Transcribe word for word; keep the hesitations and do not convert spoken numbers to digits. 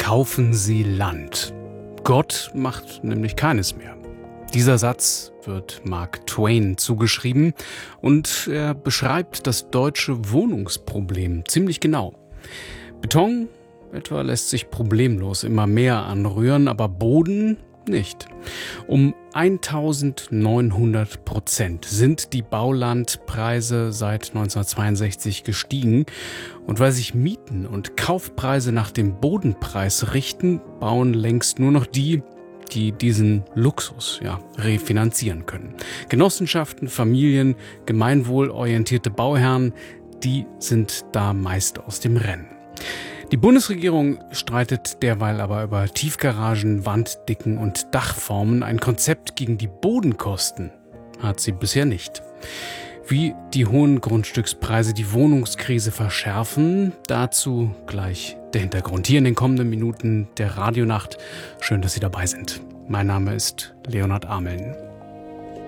kaufen Sie Land. Gott macht nämlich keines mehr. Dieser Satz wird Mark Twain zugeschrieben und er beschreibt das deutsche Wohnungsproblem ziemlich genau. Beton etwa lässt sich problemlos immer mehr anrühren, aber Boden nicht. Um eintausendneunhundert Prozent sind die Baulandpreise seit neunzehnhundertzweiundsechzig gestiegen. Und weil sich Mieten und Kaufpreise nach dem Bodenpreis richten, bauen längst nur noch die, die diesen Luxus ja, refinanzieren können. Genossenschaften, Familien, gemeinwohlorientierte Bauherren, die sind da meist aus dem Rennen. Die Bundesregierung streitet derweil aber über Tiefgaragen, Wanddicken und Dachformen. Ein Konzept gegen die Bodenkosten hat sie bisher nicht. Wie die hohen Grundstückspreise die Wohnungskrise verschärfen, dazu gleich der Hintergrund. Hier in den kommenden Minuten der Radionacht. Schön, dass Sie dabei sind. Mein Name ist Leonhard Ameln.